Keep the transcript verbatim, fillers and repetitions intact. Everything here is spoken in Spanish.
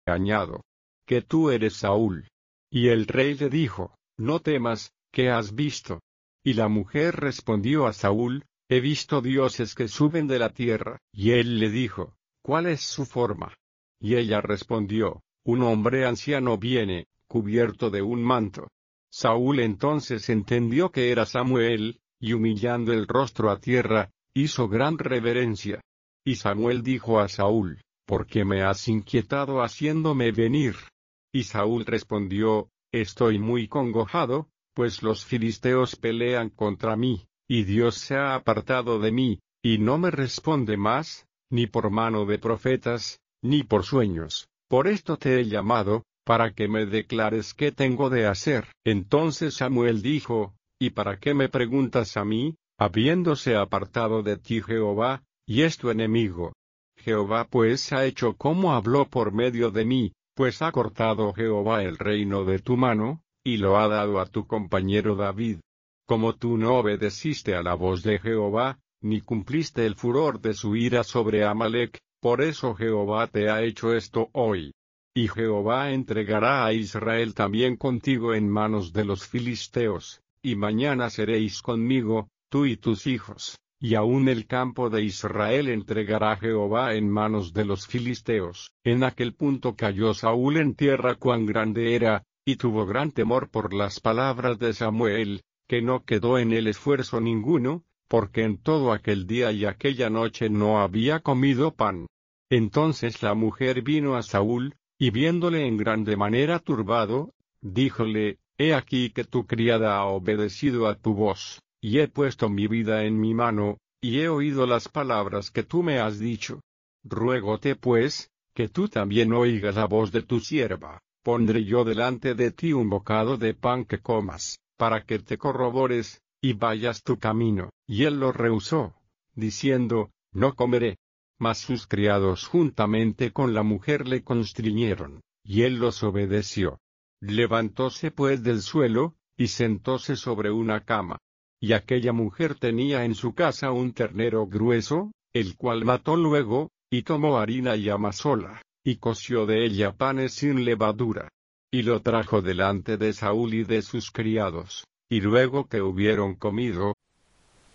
añado, que tú eres Saúl. Y el rey le dijo, no temas, ¿qué has visto? Y la mujer respondió a Saúl, he visto dioses que suben de la tierra. Y él le dijo, ¿cuál es su forma? Y ella respondió, un hombre anciano viene, cubierto de un manto. Saúl entonces entendió que era Samuel, y humillando el rostro a tierra, hizo gran reverencia. Y Samuel dijo a Saúl, ¿por qué me has inquietado haciéndome venir? Y Saúl respondió, estoy muy congojado, pues los filisteos pelean contra mí, y Dios se ha apartado de mí, y no me responde más, ni por mano de profetas, ni por sueños. Por esto te he llamado, para que me declares qué tengo de hacer. Entonces Samuel dijo, ¿y para qué me preguntas a mí, habiéndose apartado de ti Jehová, y es tu enemigo? Jehová pues ha hecho como habló por medio de mí, pues ha cortado Jehová el reino de tu mano, y lo ha dado a tu compañero David. Como tú no obedeciste a la voz de Jehová, ni cumpliste el furor de su ira sobre Amalec, por eso Jehová te ha hecho esto hoy. Y Jehová entregará a Israel también contigo en manos de los filisteos, y mañana seréis conmigo, tú y tus hijos, y aun el campo de Israel entregará Jehová en manos de los filisteos. En aquel punto cayó Saúl en tierra cuán grande era, y tuvo gran temor por las palabras de Samuel, que no quedó en él esfuerzo ninguno, porque en todo aquel día y aquella noche no había comido pan. Entonces la mujer vino a Saúl, y viéndole en grande manera turbado, díjole, he aquí que tu criada ha obedecido a tu voz, y he puesto mi vida en mi mano, y he oído las palabras que tú me has dicho. Ruégote pues, que tú también oigas la voz de tu sierva, pondré yo delante de ti un bocado de pan que comas, para que te corrobores, y vayas tu camino. Y él lo rehusó, diciendo, no comeré. Mas sus criados juntamente con la mujer le constriñeron, y él los obedeció. Levantóse pues del suelo, y sentóse sobre una cama. Y aquella mujer tenía en su casa un ternero grueso, el cual mató luego, y tomó harina y amasóla, y coció de ella panes sin levadura. Y lo trajo delante de Saúl y de sus criados, y luego que hubieron comido,